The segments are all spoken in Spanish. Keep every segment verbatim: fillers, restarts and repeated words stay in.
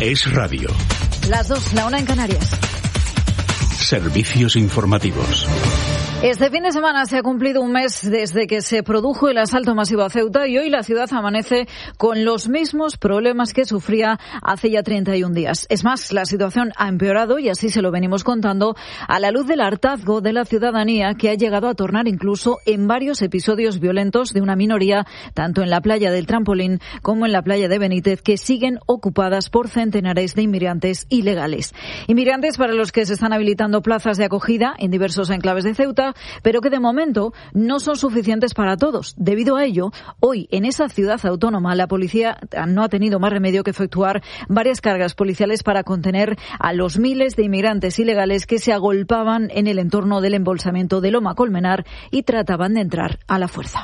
Es radio. Las dos, la una en Canarias. Servicios informativos. Este fin de semana se ha cumplido un mes desde que se produjo el asalto masivo a Ceuta y hoy la ciudad amanece con los mismos problemas que sufría hace ya treinta y un días. Es más, la situación ha empeorado y así se lo venimos contando a la luz del hartazgo de la ciudadanía que ha llegado a tornar incluso en varios episodios violentos de una minoría, tanto en la playa del Trampolín como en la playa de Benítez, que siguen ocupadas por centenares de inmigrantes ilegales. Inmigrantes para los que se están habilitando plazas de acogida en diversos enclaves de Ceuta, pero que de momento no son suficientes para todos. Debido a ello, hoy en esa ciudad autónoma la policía no ha tenido más remedio que efectuar varias cargas policiales para contener a los miles de inmigrantes ilegales que se agolpaban en el entorno del embolsamiento de Loma Colmenar y trataban de entrar a la fuerza.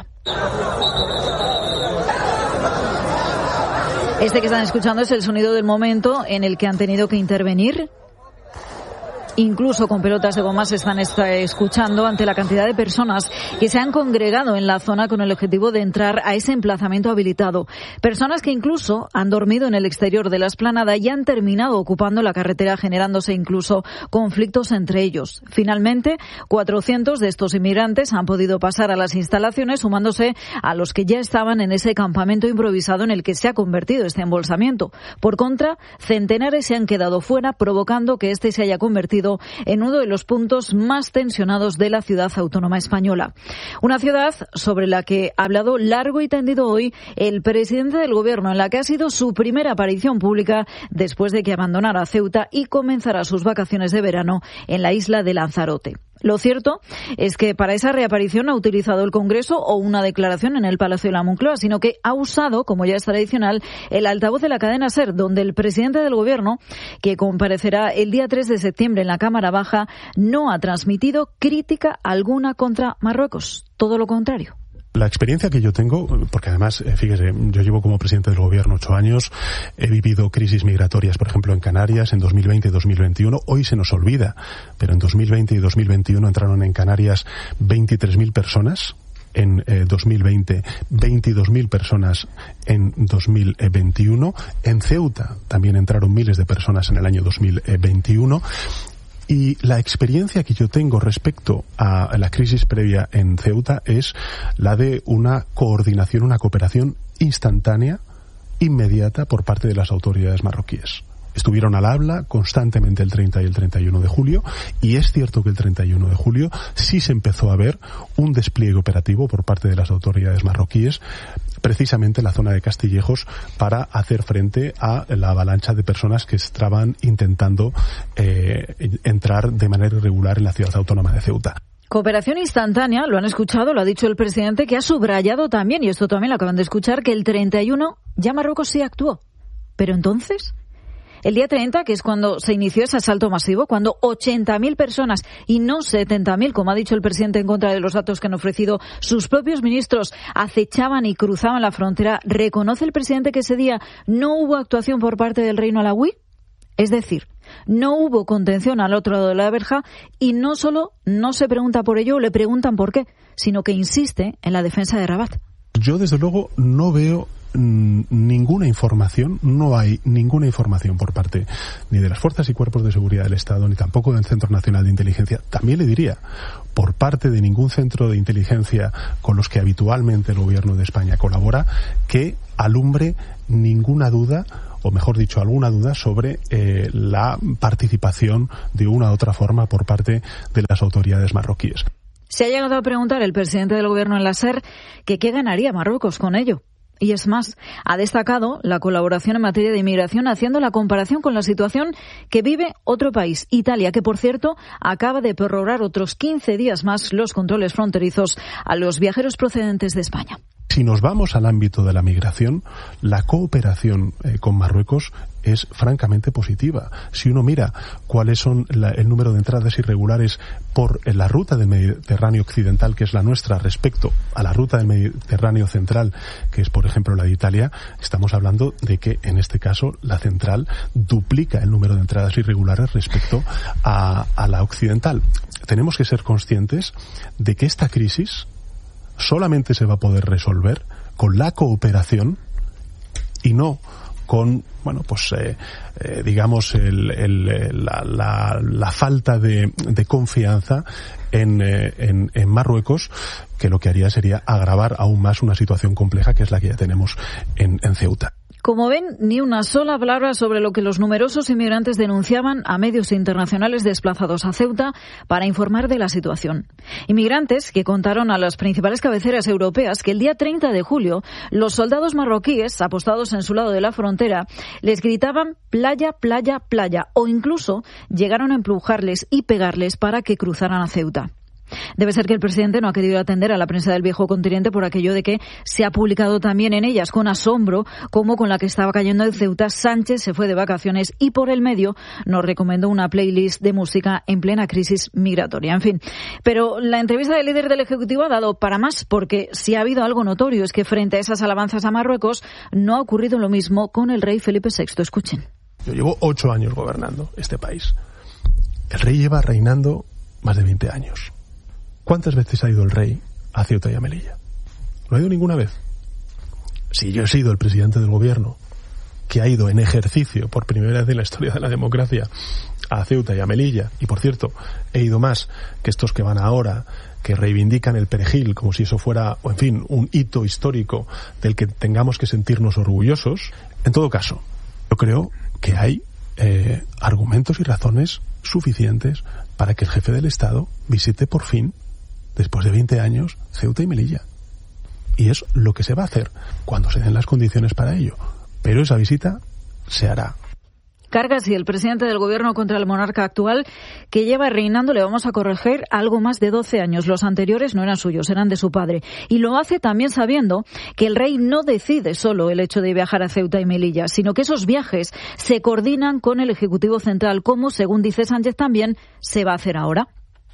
Este que están escuchando es el sonido del momento en el que han tenido que intervenir. Incluso con pelotas de goma se están escuchando ante la cantidad de personas que se han congregado en la zona con el objetivo de entrar a ese emplazamiento habilitado. Personas que incluso han dormido en el exterior de la explanada y han terminado ocupando la carretera, generándose incluso conflictos entre ellos. Finalmente, cuatrocientos de estos inmigrantes han podido pasar a las instalaciones, sumándose a los que ya estaban en ese campamento improvisado en el que se ha convertido este embolsamiento. Por contra, centenares se han quedado fuera, provocando que este se haya convertido en uno de los puntos más tensionados de la ciudad autónoma española. Una ciudad sobre la que ha hablado largo y tendido hoy el presidente del gobierno, en la que ha sido su primera aparición pública después de que abandonara Ceuta y comenzara sus vacaciones de verano en la isla de Lanzarote. Lo cierto es que para esa reaparición no ha utilizado el Congreso o una declaración en el Palacio de la Moncloa, sino que ha usado, como ya es tradicional, el altavoz de la cadena SER, donde el presidente del Gobierno, que comparecerá el día tres de septiembre en la Cámara Baja, no ha transmitido crítica alguna contra Marruecos. Todo lo contrario. La experiencia que yo tengo, porque además, fíjese, yo llevo como presidente del gobierno ocho años, he vivido crisis migratorias, por ejemplo, en Canarias en dos mil veinte y dos mil veintiuno. Hoy se nos olvida, pero en dos mil veinte y dos mil veintiuno entraron en Canarias veintitrés mil personas. En eh, dos mil veinte, veintidós mil personas en dos mil veintiuno. En Ceuta también entraron miles de personas en el año dos mil veintiuno. Y la experiencia que yo tengo respecto a la crisis previa en Ceuta es la de una coordinación, una cooperación instantánea, inmediata por parte de las autoridades marroquíes. Estuvieron al habla constantemente el treinta y el treinta y uno de julio, y es cierto que el treinta y uno de julio sí se empezó a ver un despliegue operativo por parte de las autoridades marroquíes, precisamente en la zona de Castillejos, para hacer frente a la avalancha de personas que estaban intentando eh, entrar de manera irregular en la ciudad autónoma de Ceuta. Cooperación instantánea, lo han escuchado, lo ha dicho el presidente, que ha subrayado también, y esto también lo acaban de escuchar, que el treinta y uno ya Marruecos sí actuó. Pero entonces, el día treinta, que es cuando se inició ese asalto masivo, cuando ochenta mil personas, y no setenta mil, como ha dicho el presidente en contra de los datos que han ofrecido sus propios ministros, acechaban y cruzaban la frontera, ¿reconoce el presidente que ese día no hubo actuación por parte del Reino Alauí? Es decir, no hubo contención al otro lado de la verja, y no solo no se pregunta por ello o le preguntan por qué, sino que insiste en la defensa de Rabat. Yo, desde luego, no veo ninguna información, no hay ninguna información por parte ni de las fuerzas y cuerpos de seguridad del Estado, ni tampoco del Centro Nacional de Inteligencia, también le diría, por parte de ningún centro de inteligencia con los que habitualmente el gobierno de España colabora, que alumbre ninguna duda, o mejor dicho, alguna duda sobre eh, la participación de una u otra forma por parte de las autoridades marroquíes. Se ha llegado a preguntar el presidente del gobierno en la SER que qué ganaría Marruecos con ello. Y es más, ha destacado la colaboración en materia de inmigración, haciendo la comparación con la situación que vive otro país, Italia, que por cierto acaba de prorrogar otros quince días más los controles fronterizos a los viajeros procedentes de España. Si nos vamos al ámbito de la migración, la cooperación eh, con Marruecos es francamente positiva. Si uno mira cuáles son la, el número de entradas irregulares por eh, la ruta del Mediterráneo occidental, que es la nuestra, respecto a la ruta del Mediterráneo central, que es, por ejemplo, la de Italia, estamos hablando de que, en este caso, la central duplica el número de entradas irregulares respecto a, a la occidental. Tenemos que ser conscientes de que esta crisis solamente se va a poder resolver con la cooperación y no con, bueno, pues eh, eh, digamos, el, el, la, la, la falta de, de confianza en, eh, en, en Marruecos, que lo que haría sería agravar aún más una situación compleja que es la que ya tenemos en, en Ceuta. Como ven, ni una sola palabra sobre lo que los numerosos inmigrantes denunciaban a medios internacionales desplazados a Ceuta para informar de la situación. Inmigrantes que contaron a las principales cabeceras europeas que el día treinta de julio los soldados marroquíes, apostados en su lado de la frontera, les gritaban playa, playa, playa, o incluso llegaron a empujarles y pegarles para que cruzaran a Ceuta. Debe ser que el presidente no ha querido atender a la prensa del viejo continente por aquello de que se ha publicado también en ellas con asombro cómo con la que estaba cayendo en Ceuta Sánchez se fue de vacaciones y por el medio nos recomendó una playlist de música en plena crisis migratoria. En fin, pero la entrevista del líder del Ejecutivo ha dado para más, porque si ha habido algo notorio es que frente a esas alabanzas a Marruecos no ha ocurrido lo mismo con el rey Felipe sexto. Escuchen. Yo llevo ocho años gobernando este país. El rey lleva reinando más de veinte años. ¿Cuántas veces ha ido el rey a Ceuta y a Melilla? No ha ido ninguna vez. Si yo he sido el presidente del gobierno que ha ido en ejercicio por primera vez en la historia de la democracia a Ceuta y a Melilla, y por cierto, he ido más que estos que van ahora, que reivindican el perejil como si eso fuera, o en fin, un hito histórico del que tengamos que sentirnos orgullosos. En todo caso, yo creo que hay eh, argumentos y razones suficientes para que el jefe del Estado visite por fin, después de veinte años, Ceuta y Melilla. Y es lo que se va a hacer cuando se den las condiciones para ello. Pero esa visita se hará. Cargas y el presidente del gobierno contra el monarca actual, que lleva reinando, le vamos a corregir, algo más de doce años. Los anteriores no eran suyos, eran de su padre. Y lo hace también sabiendo que el rey no decide solo el hecho de viajar a Ceuta y Melilla, sino que esos viajes se coordinan con el Ejecutivo Central, como, según dice Sánchez también, se va a hacer ahora.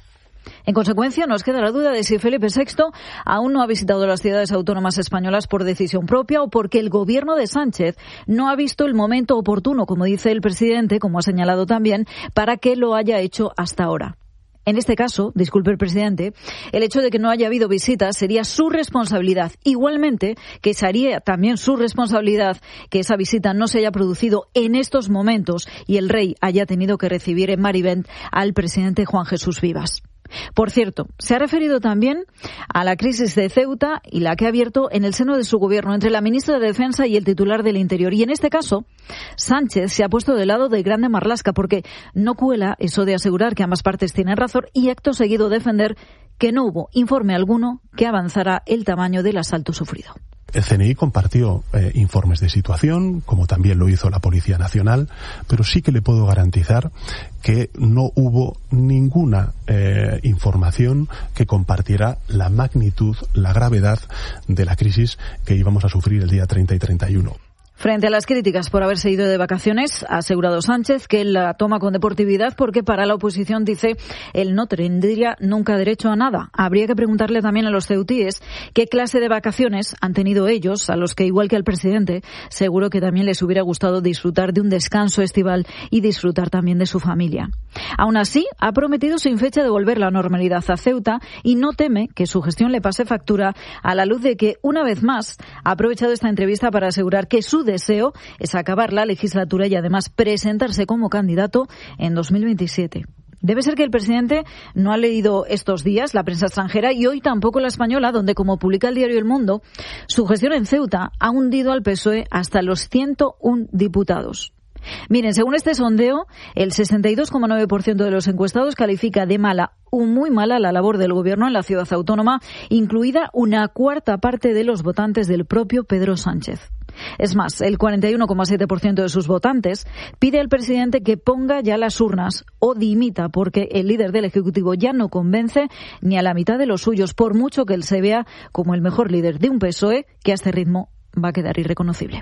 En consecuencia, nos queda la duda de si Felipe sexto aún no ha visitado las ciudades autónomas españolas por decisión propia o porque el gobierno de Sánchez no ha visto el momento oportuno, como dice el presidente, como ha señalado también, para que lo haya hecho hasta ahora. En este caso, disculpe el presidente, el hecho de que no haya habido visitas sería su responsabilidad. Igualmente, que sería también su responsabilidad que esa visita no se haya producido en estos momentos y el rey haya tenido que recibir en Marivent al presidente Juan Jesús Vivas. Por cierto, se ha referido también a la crisis de Ceuta y la que ha abierto en el seno de su gobierno entre la ministra de Defensa y el titular del Interior. Y en este caso, Sánchez se ha puesto del lado de Grande Marlaska porque no cuela eso de asegurar que ambas partes tienen razón y acto seguido defender que no hubo informe alguno que avanzara el tamaño del asalto sufrido. El C N I compartió eh, informes de situación, como también lo hizo la Policía Nacional, pero sí que le puedo garantizar que no hubo ninguna eh, información que compartiera la magnitud, la gravedad de la crisis que íbamos a sufrir el día treinta y treinta y uno. Frente a las críticas por haberse ido de vacaciones, ha asegurado Sánchez que la toma con deportividad porque para la oposición, dice, él no tendría nunca derecho a nada. Habría que preguntarle también a los ceutíes qué clase de vacaciones han tenido ellos, a los que, igual que al presidente, seguro que también les hubiera gustado disfrutar de un descanso estival y disfrutar también de su familia. Aún así, ha prometido sin fecha devolver la normalidad a Ceuta y no teme que su gestión le pase factura a la luz de que, una vez más, ha aprovechado esta entrevista para asegurar que su deseo es acabar la legislatura y además presentarse como candidato en dos mil veintisiete. Debe ser que el presidente no ha leído estos días la prensa extranjera y hoy tampoco la española, donde, como publica el diario El Mundo, su gestión en Ceuta ha hundido al P S O E hasta los ciento uno diputados. Miren, según este sondeo, el sesenta y dos coma nueve por ciento de los encuestados califica de mala o muy mala la labor del gobierno en la ciudad autónoma, incluida una cuarta parte de los votantes del propio Pedro Sánchez. Es más, el cuarenta y uno coma siete por ciento de sus votantes pide al presidente que ponga ya las urnas o dimita porque el líder del Ejecutivo ya no convence ni a la mitad de los suyos, por mucho que él se vea como el mejor líder de un P S O E que a este ritmo va a quedar irreconocible.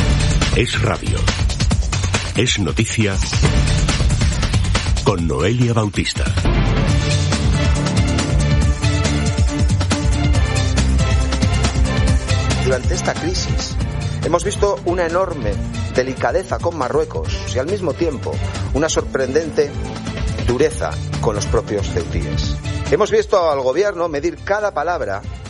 Es radio. Es noticia con Noelia Bautista. Durante esta crisis hemos visto una enorme delicadeza con Marruecos y al mismo tiempo una sorprendente dureza con los propios ceutíes. Hemos visto al gobierno medir cada palabra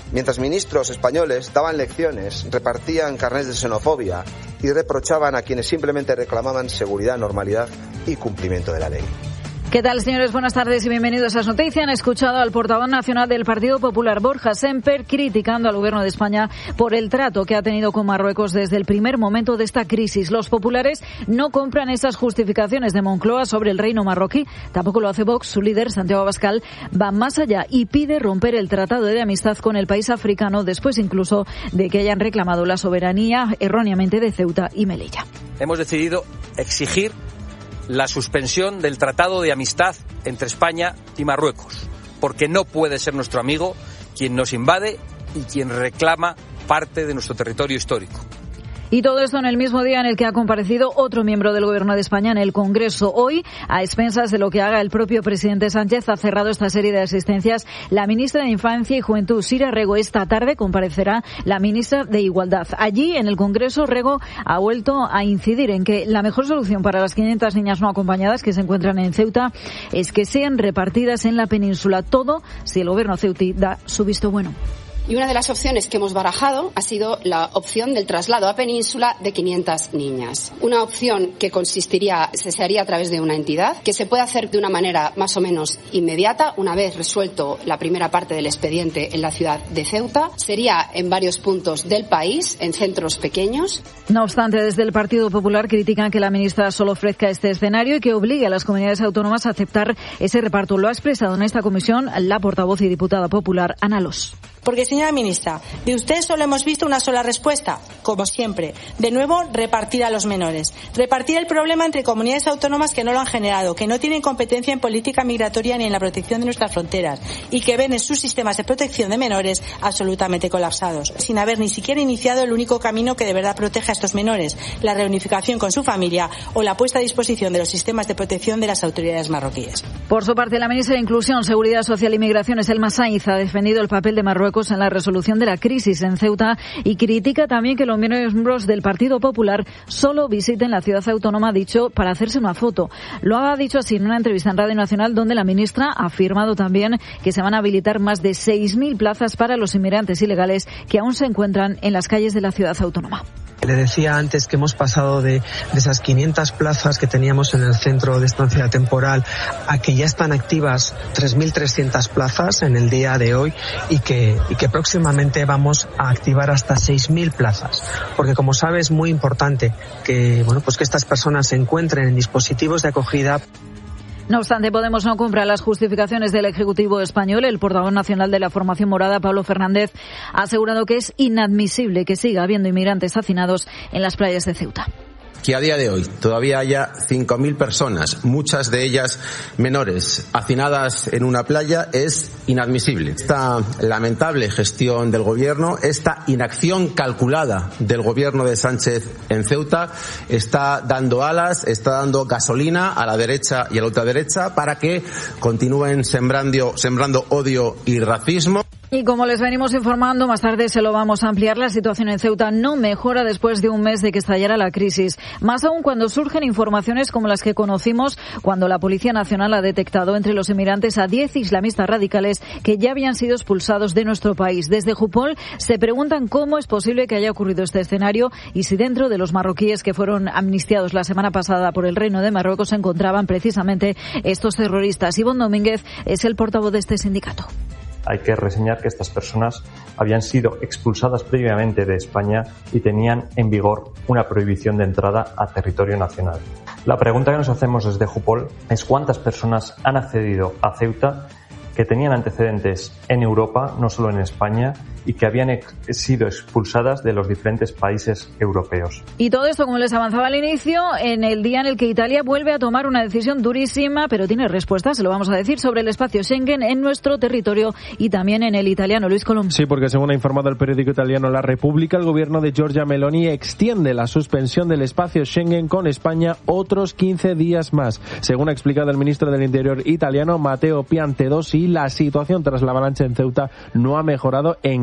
mientras ministros españoles daban lecciones, repartían carnets de xenofobia y reprochaban a quienes simplemente reclamaban seguridad, normalidad y cumplimiento de la ley. ¿Qué tal, señores? Buenas tardes y bienvenidos a Noticias. Han escuchado al portavoz nacional del Partido Popular, Borja Sémper, criticando al Gobierno de España por el trato que ha tenido con Marruecos desde el primer momento de esta crisis. Los populares no compran esas justificaciones de Moncloa sobre el reino marroquí. Tampoco lo hace Vox. Su líder, Santiago Abascal, va más allá y pide romper el tratado de amistad con el país africano, después incluso de que hayan reclamado la soberanía erróneamente de Ceuta y Melilla. Hemos decidido exigir la suspensión del Tratado de Amistad entre España y Marruecos, porque no puede ser nuestro amigo quien nos invade y quien reclama parte de nuestro territorio histórico. Y todo esto en el mismo día en el que ha comparecido otro miembro del Gobierno de España en el Congreso. Hoy, a expensas de lo que haga el propio presidente Sánchez, ha cerrado esta serie de asistencias la ministra de Infancia y Juventud, Sira Rego. Esta tarde comparecerá la ministra de Igualdad. Allí, en el Congreso, Rego ha vuelto a incidir en que la mejor solución para las quinientas niñas no acompañadas que se encuentran en Ceuta es que sean repartidas en la península. Todo si el Gobierno ceutí da su visto bueno. Y una de las opciones que hemos barajado ha sido la opción del traslado a península de quinientas niñas. Una opción que consistiría, se haría a través de una entidad, que se puede hacer de una manera más o menos inmediata, una vez resuelto la primera parte del expediente en la ciudad de Ceuta. Sería en varios puntos del país, en centros pequeños. No obstante, desde el Partido Popular critican que la ministra solo ofrezca este escenario y que obligue a las comunidades autónomas a aceptar ese reparto. Lo ha expresado en esta comisión la portavoz y diputada popular, Ana Los. Porque, señora ministra, de usted solo hemos visto una sola respuesta, como siempre. De nuevo, repartir a los menores. Repartir el problema entre comunidades autónomas que no lo han generado, que no tienen competencia en política migratoria ni en la protección de nuestras fronteras y que ven en sus sistemas de protección de menores absolutamente colapsados, sin haber ni siquiera iniciado el único camino que de verdad protege a estos menores, la reunificación con su familia o la puesta a disposición de los sistemas de protección de las autoridades marroquíes. Por su parte, la ministra de Inclusión, Seguridad Social y Migraciones, Elma Sainz, ha defendido el papel de Marruecos en la resolución de la crisis en Ceuta y critica también que los miembros del Partido Popular solo visiten la ciudad autónoma, dicho, para hacerse una foto. Lo ha dicho así en una entrevista en Radio Nacional, donde la ministra ha afirmado también que se van a habilitar más de seis mil plazas para los inmigrantes ilegales que aún se encuentran en las calles de la ciudad autónoma. Le decía antes que hemos pasado de, de esas quinientas plazas que teníamos en el centro de estancia temporal a que ya están activas tres mil trescientas plazas en el día de hoy y que, y que próximamente vamos a activar hasta seis mil plazas. Porque, como sabe, es muy importante que, bueno, pues que estas personas se encuentren en dispositivos de acogida. No obstante, Podemos no compra las justificaciones del Ejecutivo español. El portavoz nacional de la formación morada, Pablo Fernández, ha asegurado que es inadmisible que siga habiendo inmigrantes hacinados en las playas de Ceuta. Que a día de hoy todavía haya cinco mil personas, muchas de ellas menores, hacinadas en una playa es inadmisible. Esta lamentable gestión del Gobierno, esta inacción calculada del Gobierno de Sánchez en Ceuta está dando alas, está dando gasolina a la derecha y a la ultraderecha para que continúen sembrando, sembrando odio y racismo. Y como les venimos informando, más tarde se lo vamos a ampliar, la situación en Ceuta no mejora después de un mes de que estallara la crisis. Más aún cuando surgen informaciones como las que conocimos cuando la Policía Nacional ha detectado entre los inmigrantes a diez islamistas radicales que ya habían sido expulsados de nuestro país. Desde Jupol se preguntan cómo es posible que haya ocurrido este escenario y si dentro de los marroquíes que fueron amnistiados la semana pasada por el Reino de Marruecos se encontraban precisamente estos terroristas. Ivonne Domínguez es el portavoz de este sindicato. Hay que reseñar que estas personas habían sido expulsadas previamente de España y tenían en vigor una prohibición de entrada a territorio nacional. La pregunta que nos hacemos desde Jupol es cuántas personas han accedido a Ceuta que tenían antecedentes en Europa, no solo en España, y que habían ex- sido expulsadas de los diferentes países europeos. Y todo esto, como les avanzaba al inicio, en el día en el que Italia vuelve a tomar una decisión durísima, pero tiene respuesta, se lo vamos a decir, sobre el espacio Schengen en nuestro territorio y también en el italiano. Luis Colom. Sí, porque según ha informado el periódico italiano La Repubblica, el gobierno de Giorgia Meloni extiende la suspensión del espacio Schengen con España otros quince días más. Según ha explicado el ministro del Interior italiano, Matteo Piantedosi, la situación tras la avalancha en Ceuta no ha mejorado en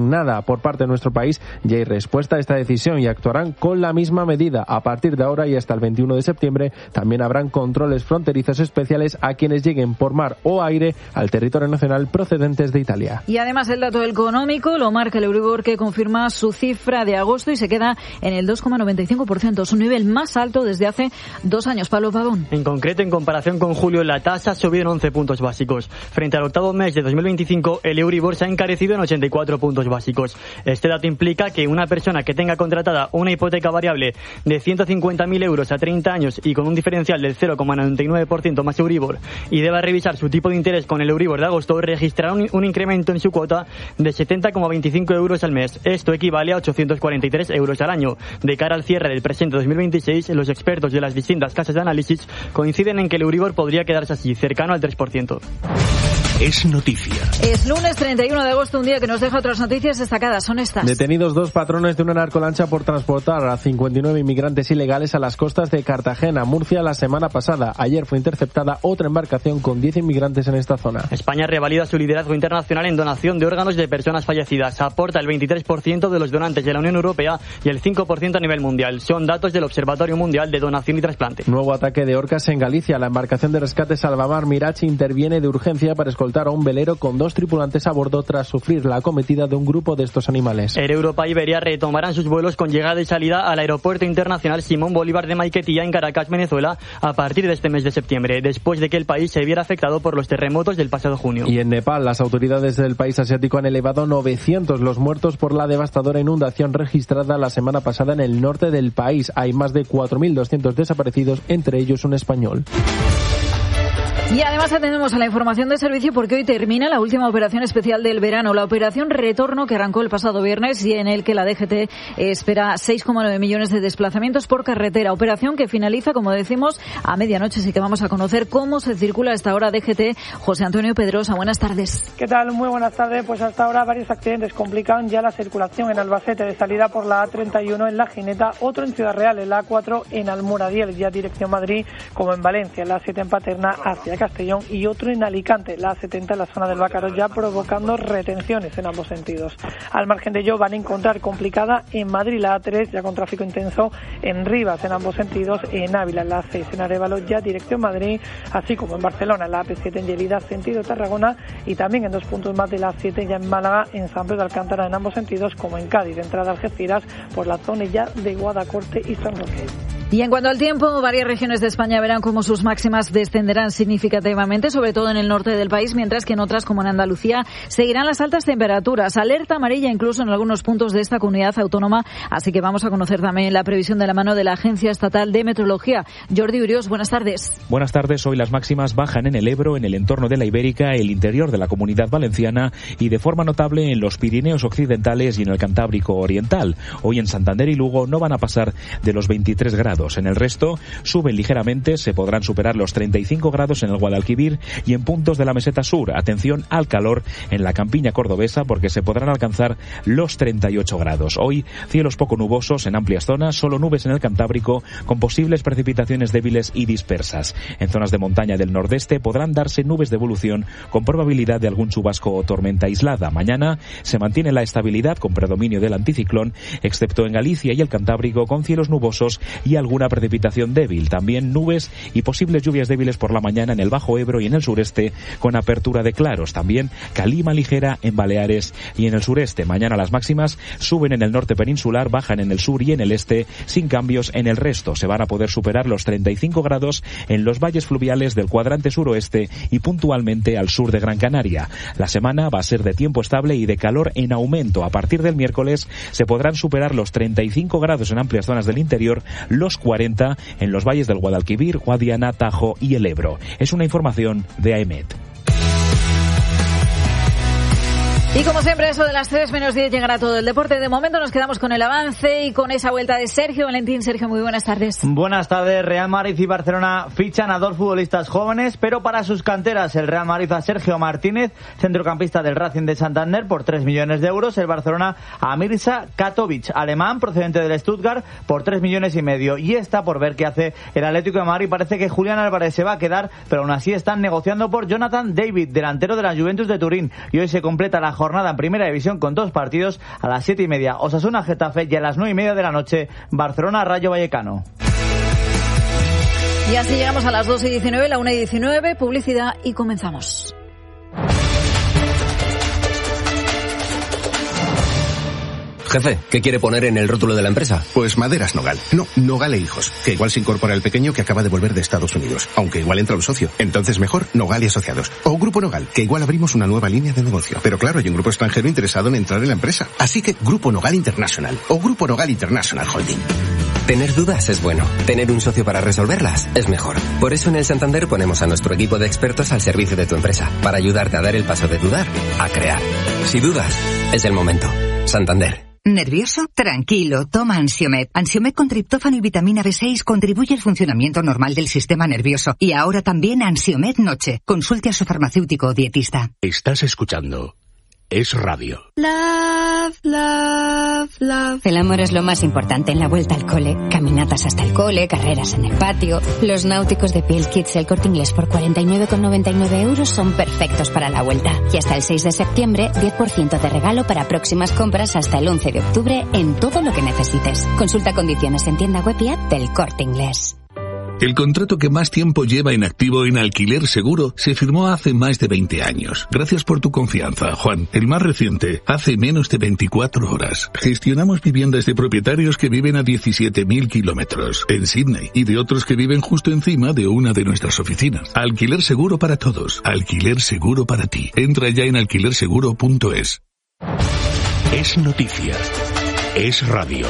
esperan nada por parte de nuestro país, ya hay respuesta a esta decisión y actuarán con la misma medida. A partir de ahora y hasta el veintiuno de septiembre también habrán controles fronterizos especiales a quienes lleguen por mar o aire al territorio nacional procedentes de Italia. Y además el dato económico lo marca el Euribor, que confirma su cifra de agosto y se queda en el dos coma noventa y cinco por ciento, su nivel más alto desde hace dos años. Pablo Pavón. En concreto, en comparación con julio, la tasa subió en once puntos básicos. Frente al octavo mes de dos mil veinticinco, el Euribor se ha encarecido en ochenta y cuatro puntos básicos. Este dato implica que una persona que tenga contratada una hipoteca variable de ciento cincuenta mil euros a treinta años y con un diferencial del cero coma noventa y nueve por ciento más Euribor y deba revisar su tipo de interés con el Euribor de agosto, registrará un, un incremento en su cuota de setenta coma veinticinco euros al mes. Esto equivale a ochocientos cuarenta y tres euros al año. De cara al cierre del presente dos mil veintiséis, los expertos de las distintas casas de análisis coinciden en que el Euribor podría quedarse así, cercano al tres por ciento. Es noticia. Es lunes treinta y uno de agosto, un día que nos deja otras noticias destacadas. Son estas. Detenidos dos patrones de una narcolancha por transportar a cincuenta y nueve inmigrantes ilegales a las costas de Cartagena, Murcia, la semana pasada. Ayer fue interceptada otra embarcación con diez inmigrantes en esta zona. España revalida su liderazgo internacional en donación de órganos de personas fallecidas. Aporta el veintitrés por ciento de los donantes de la Unión Europea y el cinco por ciento a nivel mundial. Son datos del Observatorio Mundial de Donación y Trasplante. Nuevo ataque de orcas en Galicia. La embarcación de rescate Salvamar Mirage interviene de urgencia para escoltar a un velero con dos tripulantes a bordo tras sufrir la acometida de un grupo de estos animales. Air Europa y Iberia retomarán sus vuelos con llegada y salida al Aeropuerto Internacional Simón Bolívar de Maiquetía en Caracas, Venezuela, a partir de este mes de septiembre, después de que el país se viera afectado por los terremotos del pasado junio. Y en Nepal, las autoridades del país asiático han elevado novecientos los muertos por la devastadora inundación registrada la semana pasada en el norte del país. Hay más de cuatro mil doscientos desaparecidos, entre ellos un español. Y además atendemos a la información de servicio porque hoy termina la última operación especial del verano, la operación Retorno, que arrancó el pasado viernes y en el que la D G T espera seis coma nueve millones de desplazamientos por carretera. Operación que finaliza, como decimos, a medianoche, así que vamos a conocer cómo se circula a esta hora D G T. José Antonio Pedrosa, buenas tardes. ¿Qué tal? Muy buenas tardes. Pues hasta ahora varios accidentes complican ya la circulación en Albacete, de salida por la A treinta y uno en La Gineta, otro en Ciudad Real, en la A cuatro en Almoradiel, ya dirección Madrid, como en Valencia, en la A siete en Paterna hacia Castellón, y otro en Alicante, la A setenta en la zona del Bácaro, ya provocando retenciones en ambos sentidos. Al margen de ello, van a encontrar complicada en Madrid la A tres, ya con tráfico intenso en Rivas en ambos sentidos, en Ávila en la A seis en Arévalo, ya dirección Madrid, así como en Barcelona en la A P siete en Lleida sentido Tarragona, y también en dos puntos más de la A siete ya en Málaga, en San Pedro de Alcántara en ambos sentidos, como en Cádiz, de entrada a Algeciras por la zona ya de Guadacorte y San Roque. Y en cuanto al tiempo, varias regiones de España verán cómo sus máximas descenderán significativamente, sobre todo en el norte del país, mientras que en otras, como en Andalucía, seguirán las altas temperaturas. Alerta amarilla incluso en algunos puntos de esta comunidad autónoma, así que vamos a conocer también la previsión de la mano de la Agencia Estatal de Meteorología. Jordi Urios, buenas tardes. Buenas tardes. Hoy las máximas bajan en el Ebro, en el entorno de la Ibérica, el interior de la Comunidad Valenciana y de forma notable en los Pirineos occidentales y en el Cantábrico oriental. Hoy en Santander y Lugo no van a pasar de los veintitrés grados. En el resto suben ligeramente, se podrán superar los treinta y cinco grados en el Guadalquivir y en puntos de la meseta sur. Atención al calor en la campiña cordobesa porque se podrán alcanzar los treinta y ocho grados. Hoy cielos poco nubosos en amplias zonas, solo nubes en el Cantábrico con posibles precipitaciones débiles y dispersas. En zonas de montaña del nordeste podrán darse nubes de evolución con probabilidad de algún chubasco o tormenta aislada. Mañana se mantiene la estabilidad con predominio del anticiclón, excepto en Galicia y el Cantábrico con cielos nubosos y alguna precipitación débil. También nubes y posibles lluvias débiles por la mañana en el Bajo Ebro y en el sureste con apertura de claros. También calima ligera en Baleares y en el sureste. Mañana las máximas suben en el norte peninsular, bajan en el sur y en el este, sin cambios en el resto. Se van a poder superar los treinta y cinco grados en los valles fluviales del cuadrante suroeste y puntualmente al sur de Gran Canaria. La semana va a ser de tiempo estable y de calor en aumento. A partir del miércoles se podrán superar los treinta y cinco grados en amplias zonas del interior, los cuarenta en los valles del Guadalquivir, Guadiana, Tajo y el Ebro. Es una información de A E M E T. Y como siempre, eso de las tres menos diez llegará todo el deporte. De momento nos quedamos con el avance y con esa vuelta de Sergio Valentín. Sergio, muy buenas tardes. Buenas tardes. Real Madrid y Barcelona fichan a dos futbolistas jóvenes, pero para sus canteras. El Real Madrid a Sergio Martínez, centrocampista del Racing de Santander, por tres millones de euros. El Barcelona a Mirza Katovic, alemán, procedente del Stuttgart, por tres millones y medio. Y está por ver qué hace el Atlético de Madrid. Parece que Julián Álvarez se va a quedar, pero aún así están negociando por Jonathan David, delantero de la Juventus de Turín. Y hoy se completa la jornada jornada en Primera División con dos partidos. A las siete y media Osasuna Getafe y a las nueve y media de la noche Barcelona Rayo Vallecano. Y así llegamos a las dos y diecinueve, la una y diecinueve, publicidad y comenzamos. Jefe, ¿qué quiere poner en el rótulo de la empresa? Pues Maderas Nogal. No, Nogal e Hijos, que igual se incorpora el pequeño que acaba de volver de Estados Unidos, aunque igual entra un socio. Entonces mejor Nogal y Asociados. O Grupo Nogal, que igual abrimos una nueva línea de negocio. Pero claro, hay un grupo extranjero interesado en entrar en la empresa. Así que Grupo Nogal International o Grupo Nogal International Holding. Tener dudas es bueno. Tener un socio para resolverlas es mejor. Por eso en el Santander ponemos a nuestro equipo de expertos al servicio de tu empresa, para ayudarte a dar el paso de dudar a crear. Si dudas, es el momento. Santander. ¿Nervioso? Tranquilo, toma Ansiomed. Ansiomed con triptófano y vitamina B seis contribuye al funcionamiento normal del sistema nervioso. Y ahora también Ansiomed Noche. Consulte a su farmacéutico o dietista. Estás escuchando Es Radio. Love, love, love. El amor es lo más importante en la vuelta al cole. Caminatas hasta el cole, carreras en el patio. Los náuticos de Piel Kids El Corte Inglés por cuarenta y nueve con noventa y nueve euros son perfectos para la vuelta. Y hasta el seis de septiembre, diez por ciento de regalo para próximas compras hasta el once de octubre en todo lo que necesites. Consulta condiciones en tienda web y app del Corte Inglés. El contrato que más tiempo lleva en activo en Alquiler Seguro se firmó hace más de veinte años. Gracias por tu confianza, Juan. El más reciente, hace menos de veinticuatro horas. Gestionamos viviendas de propietarios que viven a diecisiete mil kilómetros en Sydney y de otros que viven justo encima de una de nuestras oficinas. Alquiler Seguro para todos. Alquiler Seguro para ti. Entra ya en alquiler seguro punto es. Es noticia. Es radio.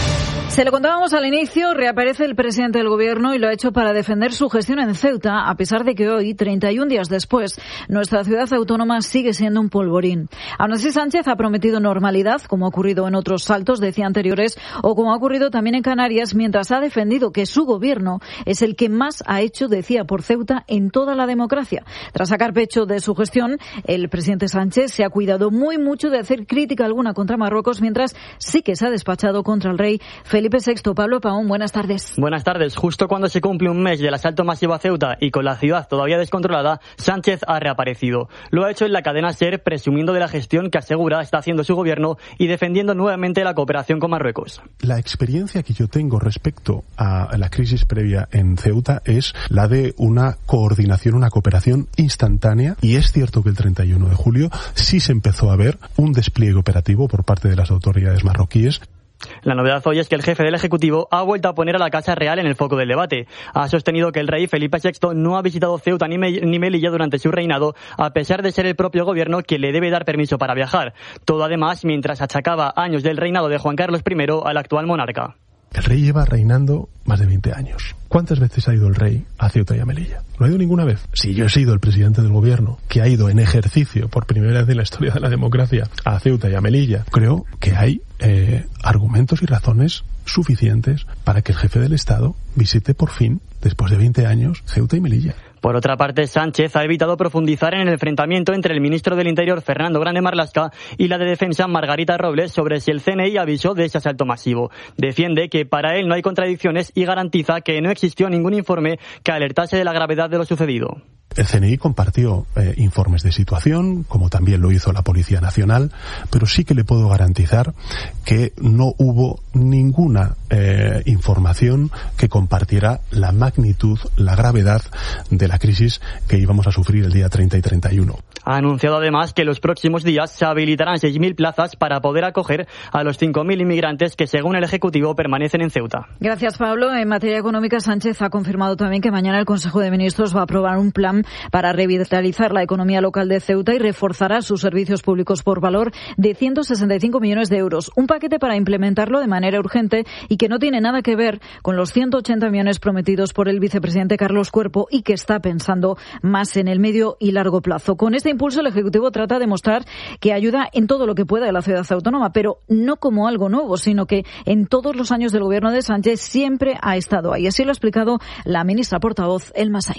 Se lo contábamos al inicio, reaparece el presidente del Gobierno y lo ha hecho para defender su gestión en Ceuta, a pesar de que hoy, treinta y un días después, nuestra ciudad autónoma sigue siendo un polvorín. Aún así, Sánchez ha prometido normalidad, como ha ocurrido en otros saltos, decía anteriores, o como ha ocurrido también en Canarias, mientras ha defendido que su Gobierno es el que más ha hecho, decía, por Ceuta en toda la democracia. Tras sacar pecho de su gestión, el presidente Sánchez se ha cuidado muy mucho de hacer crítica alguna contra Marruecos, mientras sí que se ha despachado contra el rey Felipe sexto. Pablo Paón, buenas tardes. Buenas tardes. Justo cuando se cumple un mes del asalto masivo a Ceuta y con la ciudad todavía descontrolada, Sánchez ha reaparecido. Lo ha hecho en la cadena SER, presumiendo de la gestión que asegura está haciendo su gobierno y defendiendo nuevamente la cooperación con Marruecos. La experiencia que yo tengo respecto a la crisis previa en Ceuta es la de una coordinación, una cooperación instantánea, y es cierto que el treinta y uno de julio sí se empezó a ver un despliegue operativo por parte de las autoridades marroquíes. La novedad hoy es que el jefe del Ejecutivo ha vuelto a poner a la Casa Real en el foco del debate. Ha sostenido que el rey Felipe sexto no ha visitado Ceuta ni Melilla durante su reinado, a pesar de ser el propio gobierno quien le debe dar permiso para viajar. Todo además mientras achacaba años del reinado de Juan Carlos primero al actual monarca. El rey lleva reinando más de veinte años. ¿Cuántas veces ha ido el rey a Ceuta y a Melilla? ¿No ha ido ninguna vez? Si yo he sido el presidente del gobierno que ha ido en ejercicio por primera vez en la historia de la democracia a Ceuta y a Melilla, creo que hay eh, argumentos y razones suficientes para que el jefe del Estado visite por fin, después de veinte años, Ceuta y Melilla. Por otra parte, Sánchez ha evitado profundizar en el enfrentamiento entre el ministro del Interior, Fernando Grande Marlaska, y la de Defensa, Margarita Robles, sobre si el C N I avisó de ese asalto masivo. Defiende que para él no hay contradicciones y garantiza que no existió ningún informe que alertase de la gravedad de lo sucedido. El C N I compartió eh, informes de situación, como también lo hizo la Policía Nacional, pero sí que le puedo garantizar que no hubo ninguna eh, información que compartiera la magnitud, la gravedad de la crisis que íbamos a sufrir el día treinta y treinta y uno. Ha anunciado además que los próximos días se habilitarán seis mil plazas para poder acoger a los cinco mil inmigrantes que, según el Ejecutivo, permanecen en Ceuta. Gracias, Pablo. En materia económica, Sánchez ha confirmado también que mañana el Consejo de Ministros va a aprobar un plan para revitalizar la economía local de Ceuta y reforzará sus servicios públicos por valor de ciento sesenta y cinco millones de euros. Un paquete para implementarlo de manera urgente y que no tiene nada que ver con los ciento ochenta millones prometidos por el vicepresidente Carlos Cuerpo y que está pensando más en el medio y largo plazo. Con este impulso, el Ejecutivo trata de mostrar que ayuda en todo lo que pueda a la ciudad autónoma, pero no como algo nuevo, sino que en todos los años del gobierno de Sánchez siempre ha estado ahí. Así lo ha explicado la ministra portavoz, Elma Saiz.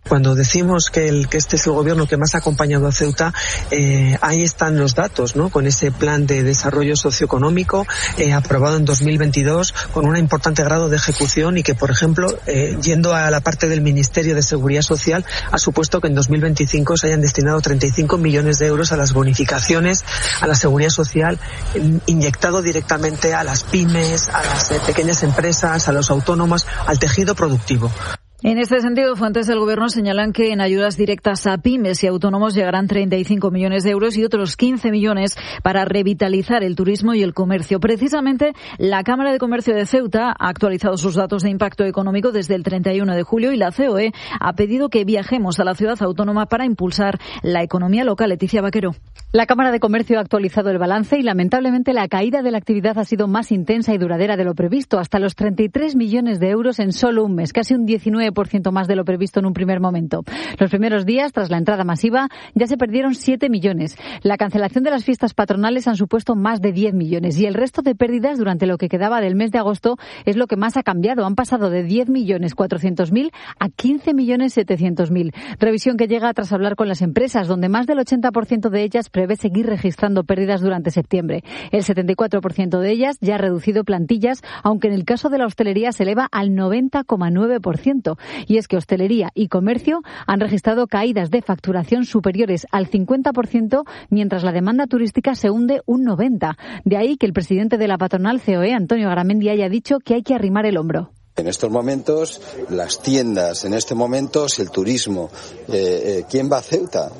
Cuando decimos que, el, que este es el gobierno que más ha acompañado a Ceuta, eh, ahí están los datos, ¿no? Con ese plan de desarrollo socioeconómico eh, aprobado en dos mil veintidós con un importante grado de ejecución y que, por ejemplo, eh, yendo a la parte del Ministerio de Seguridad Social, ha supuesto que en dos mil veinticinco se hayan destinado treinta y cinco millones de euros a las bonificaciones, a la seguridad social, inyectado directamente a las pymes, a las eh, pequeñas empresas, a los autónomos, al tejido productivo. En este sentido, fuentes del Gobierno señalan que en ayudas directas a pymes y autónomos llegarán treinta y cinco millones de euros y otros quince millones para revitalizar el turismo y el comercio. Precisamente, la Cámara de Comercio de Ceuta ha actualizado sus datos de impacto económico desde el treinta y uno de julio y la C O E ha pedido que viajemos a la ciudad autónoma para impulsar la economía local. Leticia Vaquero. La Cámara de Comercio ha actualizado el balance y, lamentablemente, la caída de la actividad ha sido más intensa y duradera de lo previsto, hasta los treinta y tres millones de euros en solo un mes, casi un diecinueve por ciento más de lo previsto en un primer momento. Los primeros días, tras la entrada masiva, ya se perdieron siete millones. La cancelación de las fiestas patronales han supuesto más de diez millones y el resto de pérdidas durante lo que quedaba del mes de agosto es lo que más ha cambiado. Han pasado de diez millones cuatrocientos mil a quince millones setecientos mil. Revisión que llega tras hablar con las empresas, donde más del ochenta por ciento de ellas prevé seguir registrando pérdidas durante septiembre. El setenta y cuatro por ciento de ellas ya ha reducido plantillas, aunque en el caso de la hostelería se eleva al noventa coma nueve por ciento. Y es que hostelería y comercio han registrado caídas de facturación superiores al cincuenta por ciento, mientras la demanda turística se hunde un noventa por ciento. De ahí que el presidente de la patronal C O E, Antonio Garamendi, haya dicho que hay que arrimar el hombro. En estos momentos, las tiendas, en este momento, el turismo. Eh, eh, ¿Quién va a Ceuta?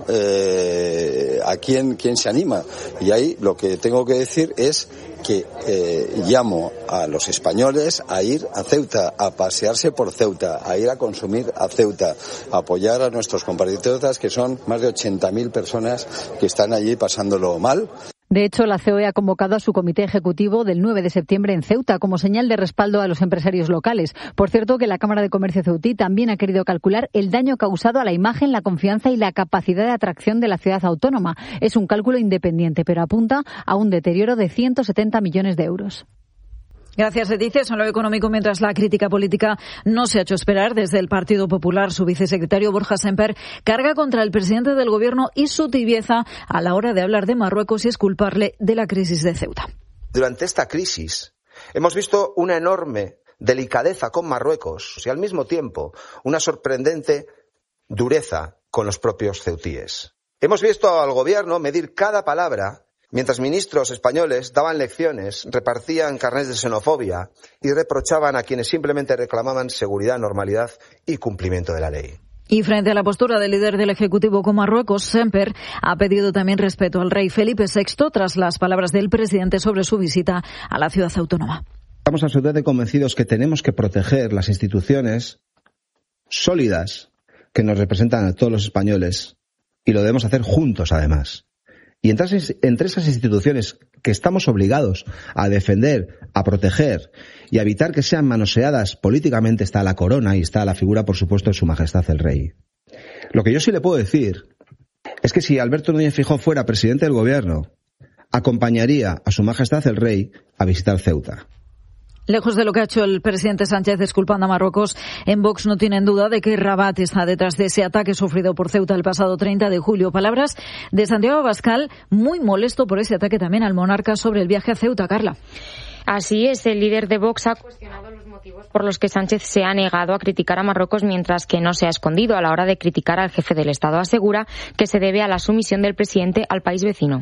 Eh, ¿A quién, quién se anima? Y ahí lo que tengo que decir es que eh, llamo a los españoles a ir a Ceuta, a pasearse por Ceuta, a ir a consumir a Ceuta, a apoyar a nuestros compatriotas, que son más de ochenta mil personas que están allí pasándolo mal. De hecho, la C O E ha convocado a su comité ejecutivo del nueve de septiembre en Ceuta como señal de respaldo a los empresarios locales. Por cierto, que la Cámara de Comercio ceutí también ha querido calcular el daño causado a la imagen, la confianza y la capacidad de atracción de la ciudad autónoma. Es un cálculo independiente, pero apunta a un deterioro de ciento setenta millones de euros. Gracias, Leticia. Eso en lo económico, mientras la crítica política no se ha hecho esperar. Desde el Partido Popular, su vicesecretario Borja Semper carga contra el presidente del Gobierno y su tibieza a la hora de hablar de Marruecos y exculparle de la crisis de Ceuta. Durante esta crisis hemos visto una enorme delicadeza con Marruecos y al mismo tiempo una sorprendente dureza con los propios ceutíes. Hemos visto al Gobierno medir cada palabra mientras ministros españoles daban lecciones, repartían carnets de xenofobia y reprochaban a quienes simplemente reclamaban seguridad, normalidad y cumplimiento de la ley. Y frente a la postura del líder del Ejecutivo con Marruecos, Semper ha pedido también respeto al rey Felipe sexto tras las palabras del presidente sobre su visita a la ciudad autónoma. Estamos absolutamente convencidos que tenemos que proteger las instituciones sólidas que nos representan a todos los españoles y lo debemos hacer juntos, además. Y entre esas, entre esas instituciones que estamos obligados a defender, a proteger y a evitar que sean manoseadas políticamente está la corona y está la figura, por supuesto, de Su Majestad el Rey. Lo que yo sí le puedo decir es que si Alberto Núñez Feijóo fuera presidente del Gobierno, acompañaría a Su Majestad el Rey a visitar Ceuta. Lejos de lo que ha hecho el presidente Sánchez disculpando a Marruecos, en Vox no tienen duda de que Rabat está detrás de ese ataque sufrido por Ceuta el pasado treinta de julio. Palabras de Santiago Abascal, muy molesto por ese ataque también al monarca sobre el viaje a Ceuta. Carla. Así es, el líder de Vox ha cuestionado los motivos por los que Sánchez se ha negado a criticar a Marruecos, mientras que no se ha escondido a la hora de criticar al jefe del Estado. Asegura que se debe a la sumisión del presidente al país vecino.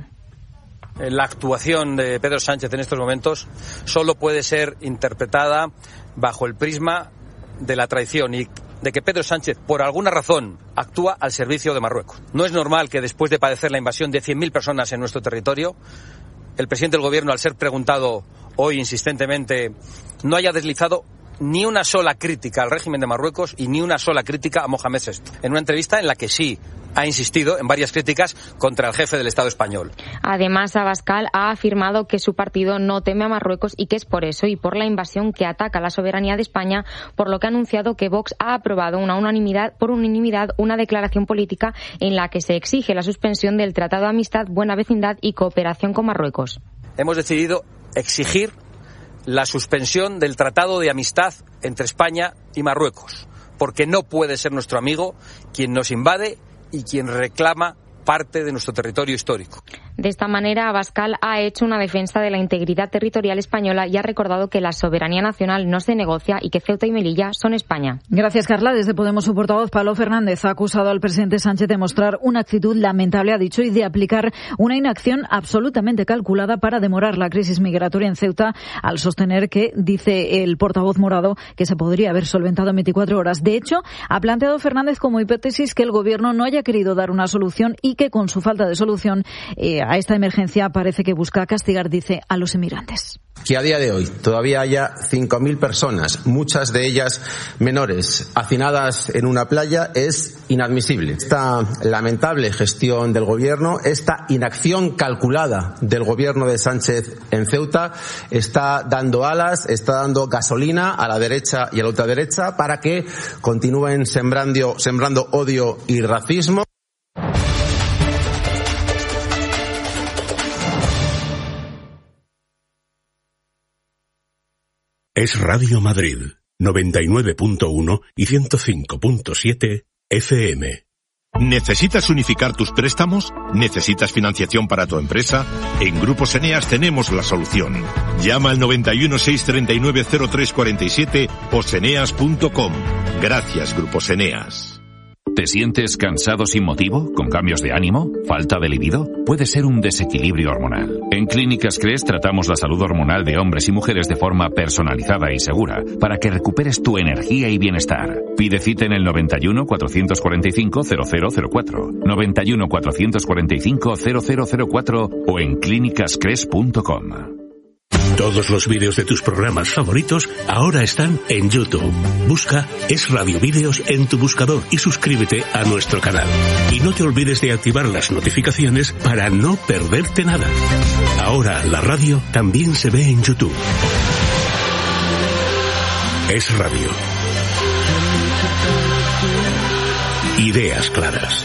La actuación de Pedro Sánchez en estos momentos solo puede ser interpretada bajo el prisma de la traición y de que Pedro Sánchez, por alguna razón, actúa al servicio de Marruecos. No es normal que después de padecer la invasión de cien mil personas en nuestro territorio, el presidente del Gobierno, al ser preguntado hoy insistentemente, no haya deslizado ni una sola crítica al régimen de Marruecos y ni una sola crítica a Mohamed sexto. En una entrevista en la que sí ha insistido en varias críticas contra el jefe del Estado español. Además, Abascal ha afirmado que su partido no teme a Marruecos y que es por eso y por la invasión que ataca la soberanía de España, por lo que ha anunciado que Vox ha aprobado una unanimidad, por unanimidad una declaración política en la que se exige la suspensión del Tratado de Amistad, Buena Vecindad y Cooperación con Marruecos. Hemos decidido exigir la suspensión del Tratado de Amistad entre España y Marruecos, porque no puede ser nuestro amigo quien nos invade y quien reclama parte de nuestro territorio histórico. De esta manera, Abascal ha hecho una defensa de la integridad territorial española y ha recordado que la soberanía nacional no se negocia y que Ceuta y Melilla son España. Gracias, Carla. Desde Podemos, su portavoz, Pablo Fernández, ha acusado al presidente Sánchez de mostrar una actitud lamentable, ha dicho, y de aplicar una inacción absolutamente calculada para demorar la crisis migratoria en Ceuta, al sostener que, dice el portavoz morado, que se podría haber solventado en veinticuatro horas. De hecho, ha planteado Fernández como hipótesis que el Gobierno no haya querido dar una solución y que con su falta de solución eh, a esta emergencia parece que busca castigar, dice, a los inmigrantes. Que a día de hoy todavía haya cinco mil personas, muchas de ellas menores, hacinadas en una playa es inadmisible. Esta lamentable gestión del Gobierno, esta inacción calculada del Gobierno de Sánchez en Ceuta está dando alas, está dando gasolina a la derecha y a la ultraderecha para que continúen sembrando, sembrando odio y racismo. Es Radio Madrid, noventa y nueve punto uno y ciento cinco punto siete F M. ¿Necesitas unificar tus préstamos? ¿Necesitas financiación para tu empresa? En Grupos Eneas tenemos la solución. Llama al noventa y uno, seiscientos treinta y nueve, cero tres cuarenta y siete o seneas punto com. Gracias, Grupos Eneas. ¿Te sientes cansado sin motivo? ¿Con cambios de ánimo? ¿Falta de libido? Puede ser un desequilibrio hormonal. En Clínicas Cres tratamos la salud hormonal de hombres y mujeres de forma personalizada y segura para que recuperes tu energía y bienestar. Pide cita en el noventa y uno, cuatrocientos cuarenta y cinco, cero cero cero cuatro, noventa y uno, cuatrocientos cuarenta y cinco, cero cero cero cuatro o en clínicas cres punto com. Todos los vídeos de tus programas favoritos ahora están en YouTube. Busca Es Radio Vídeos en tu buscador y suscríbete a nuestro canal. Y no te olvides de activar las notificaciones para no perderte nada. Ahora la radio también se ve en YouTube. Es Radio. Ideas claras.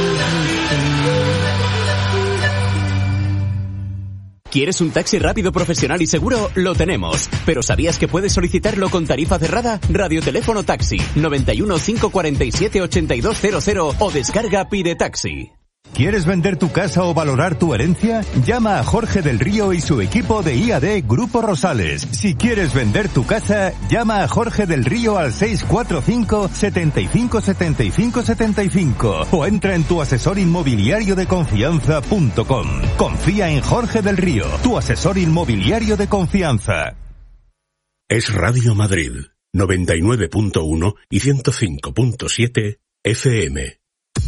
¿Quieres un taxi rápido, profesional y seguro? Lo tenemos. ¿Pero sabías que puedes solicitarlo con tarifa cerrada? Radioteléfono Taxi, noventa y uno, cinco cuarenta y siete, ochenta y dos cero cero o descarga Pide Taxi. ¿Quieres vender tu casa o valorar tu herencia? Llama a Jorge del Río y su equipo de I A D Grupo Rosales. Si quieres vender tu casa, llama a Jorge del Río al seis cuatro cinco, setenta y cinco, setenta y cinco, setenta y cinco o entra en tu asesor inmobiliario de confianza punto com. Confía en Jorge del Río, tu asesor inmobiliario de confianza. Es Radio Madrid, noventa y nueve punto uno y ciento cinco punto siete F M.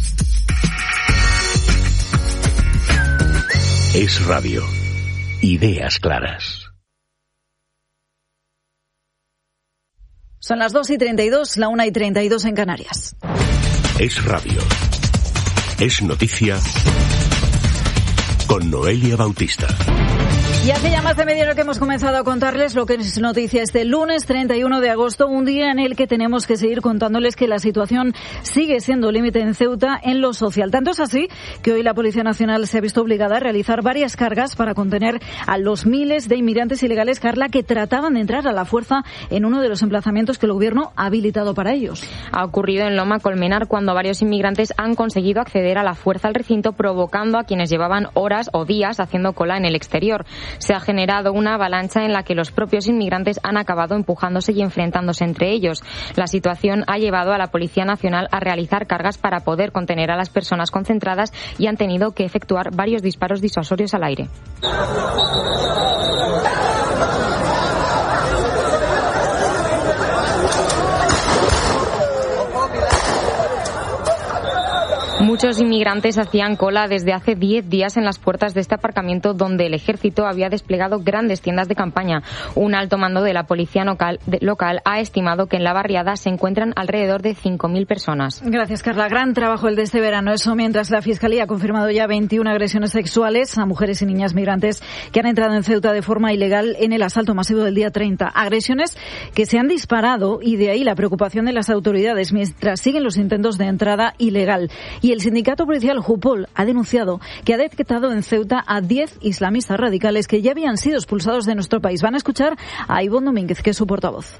Es Radio. Ideas claras. Son las dos y treinta y dos, la una y treinta y dos en Canarias. Es Radio. Es noticia con Noelia Bautista. Y hace ya más de media hora que hemos comenzado a contarles lo que es noticia este lunes treinta y uno de agosto, un día en el que tenemos que seguir contándoles que la situación sigue siendo límite en Ceuta en lo social. Tanto es así que hoy la Policía Nacional se ha visto obligada a realizar varias cargas para contener a los miles de inmigrantes ilegales, Carla, que trataban de entrar a la fuerza en uno de los emplazamientos que el Gobierno ha habilitado para ellos. Ha ocurrido en Loma Colmenar cuando varios inmigrantes han conseguido acceder a la fuerza al recinto, provocando a quienes llevaban horas o días haciendo cola en el exterior. Se ha generado una avalancha en la que los propios inmigrantes han acabado empujándose y enfrentándose entre ellos. La situación ha llevado a la Policía Nacional a realizar cargas para poder contener a las personas concentradas y han tenido que efectuar varios disparos disuasorios al aire. Muchos inmigrantes hacían cola desde hace diez días en las puertas de este aparcamiento donde el ejército había desplegado grandes tiendas de campaña. Un alto mando de la policía local, de, local ha estimado que en la barriada se encuentran alrededor de cinco mil personas. Gracias, Carla. Gran trabajo el de este verano. Eso mientras la Fiscalía ha confirmado ya veintiuna agresiones sexuales a mujeres y niñas migrantes que han entrado en Ceuta de forma ilegal en el asalto masivo del día treinta. Agresiones que se han disparado y de ahí la preocupación de las autoridades mientras siguen los intentos de entrada ilegal. Y el sindicato policial Jupol ha denunciado que ha detectado en Ceuta a diez islamistas radicales que ya habían sido expulsados de nuestro país. Van a escuchar a Ivonne Domínguez, que es su portavoz.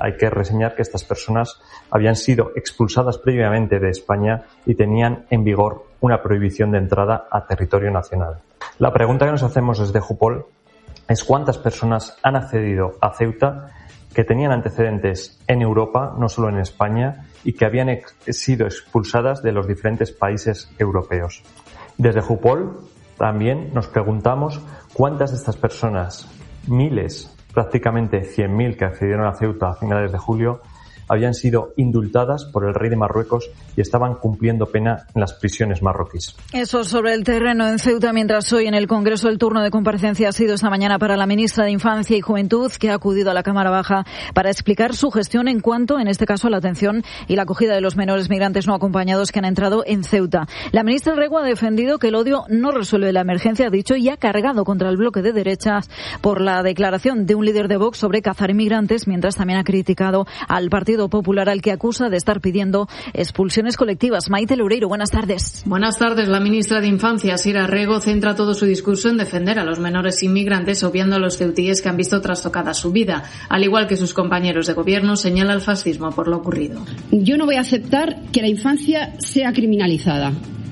hay que reseñar que estas personas habían sido expulsadas previamente de España y tenían en vigor una prohibición de entrada a territorio nacional. La pregunta que nos hacemos desde Jupol es cuántas personas han accedido a Ceuta que tenían antecedentes en Europa, no solo en España, y que habían ex- sido expulsadas de los diferentes países europeos. Desde Jupol también nos preguntamos cuántas de estas personas, miles, prácticamente cien mil que accedieron a Ceuta a finales de julio, habían sido indultadas por el rey de Marruecos y estaban cumpliendo pena en las prisiones marroquíes. Eso sobre el terreno en Ceuta, mientras hoy en el Congreso el turno de comparecencia ha sido esta mañana para la ministra de Infancia y Juventud, que ha acudido a la Cámara Baja para explicar su gestión en cuanto, en este caso, a la atención y la acogida de los menores migrantes no acompañados que han entrado en Ceuta. La ministra Rego ha defendido que el odio no resuelve la emergencia, ha dicho, y ha cargado contra el bloque de derechas por la declaración de un líder de Vox sobre cazar inmigrantes, mientras también ha criticado al Partido Popular, al que acusa de estar pidiendo expulsiones colectivas. Maite Loureiro, buenas tardes. Buenas tardes. La ministra de Infancia, Sira Rego, centra todo su discurso en defender a los menores inmigrantes, obviando a los ceutíes que han visto trastocada su vida. Al igual que sus compañeros de gobierno, señala al fascismo por lo ocurrido. Yo no voy a aceptar que la infancia sea criminalizada.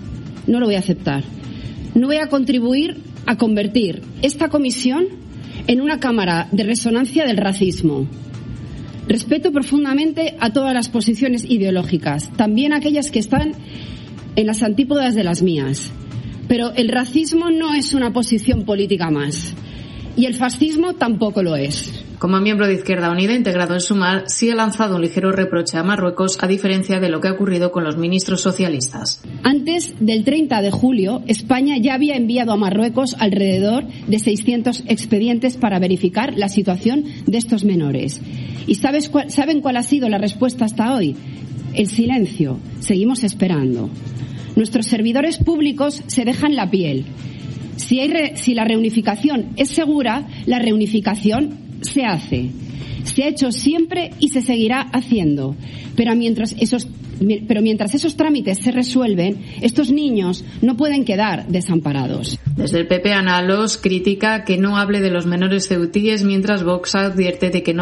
No lo voy a aceptar. No voy a contribuir a convertir esta comisión en una cámara de resonancia del racismo. Respeto profundamente a todas las posiciones ideológicas, también aquellas que están en las antípodas de las mías. Pero el racismo no es una posición política más. Y el fascismo tampoco lo es. Como miembro de Izquierda Unida integrado en Sumar, sí ha lanzado un ligero reproche a Marruecos, a diferencia de lo que ha ocurrido con los ministros socialistas. Antes del treinta de julio, España ya había enviado a Marruecos alrededor de seiscientos expedientes para verificar la situación de estos menores. ¿Y sabes cuál, saben cuál ha sido la respuesta hasta hoy? El silencio. Seguimos esperando. Nuestros servidores públicos se dejan la piel. Si, hay re, si la reunificación es segura, la reunificación se hace. Se ha hecho siempre y se seguirá haciendo. Pero mientras esos, pero mientras esos trámites se resuelven, estos niños no pueden quedar desamparados. Desde el P P, Ana Alós critica que no hable de los menores ceutíes, mientras Vox advierte de que no